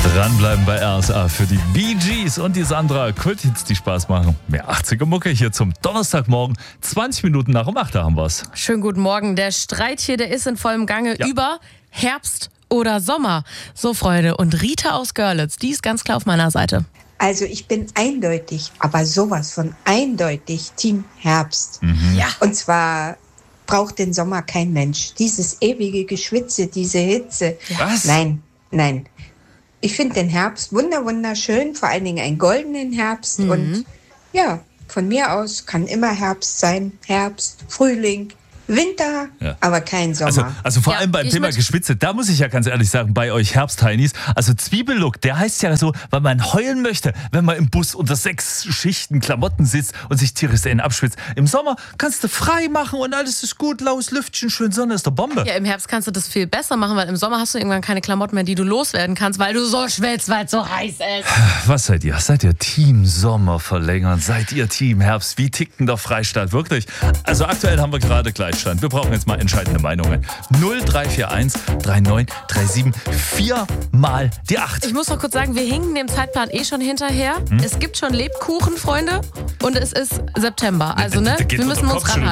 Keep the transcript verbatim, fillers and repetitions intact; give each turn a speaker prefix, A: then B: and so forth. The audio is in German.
A: Dranbleiben bei R S A für die Bee Gees und die Sandra Kultits, die Spaß machen. Mehr achtziger Mucke hier zum Donnerstagmorgen. zwanzig Minuten nach um acht haben wir's.
B: Schönen guten Morgen. Der Streit hier, der ist in vollem Gange
A: Ja.
B: über Herbst oder Sommer. So, Freunde. Und Rita aus Görlitz, die ist ganz klar auf meiner Seite.
C: Also ich bin eindeutig, aber sowas von eindeutig Team Herbst.
B: Ja.
C: Und zwar braucht den Sommer kein Mensch. Dieses ewige Geschwitze, diese Hitze.
A: Was?
C: Nein, nein. Ich finde den Herbst wunder wunderschön, vor allen Dingen einen goldenen Herbst.
B: Mhm.
C: Und ja, von mir aus kann immer Herbst sein. Herbst, Frühling, Winter,
A: Ja.
C: aber kein Sommer.
A: Also, also vor
B: Ja,
A: allem beim
B: ich
A: Thema
B: mit.
A: Geschwitze, da muss ich ja ganz ehrlich sagen, bei euch Herbstheinis, also Zwiebellook, der heißt ja so, weil man heulen möchte, wenn man im Bus unter sechs Schichten Klamotten sitzt und sich tierisch einen abschwitzt. Im Sommer kannst du frei machen und alles ist gut, laues Lüftchen, schön Sonne, ist der Bombe.
B: Ja, im Herbst kannst du das viel besser machen, weil im Sommer hast du irgendwann keine Klamotten mehr, die du loswerden kannst, weil du so schwitzt, weil es so heiß ist.
A: Was seid ihr? Seid ihr Team Sommer verlängern? Seid ihr Team Herbst? Wie tickt denn der Freistaat wirklich? Also aktuell haben wir gerade Gleichstand. Wir brauchen jetzt mal entscheidende Meinungen. null drei vier eins drei neun drei sieben vier mal die acht.
B: Ich muss noch kurz sagen, wir hinken dem Zeitplan eh schon hinterher. Es gibt schon Lebkuchen, Freunde, und es ist September. Also, ne,
A: Da geht
B: wir
A: doch
B: müssen
A: der
B: uns
A: Kopf schon
B: ranhalten.